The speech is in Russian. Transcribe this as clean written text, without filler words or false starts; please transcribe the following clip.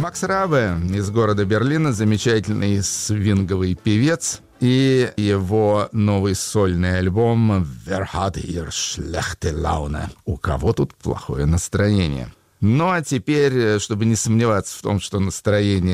Макс Рабе из города Берлина, замечательный свинговый певец. И его новый сольный альбом «Wer hat hier schlechte Laune?» «У кого тут плохое настроение?». Ну а теперь, чтобы не сомневаться в том, что настроение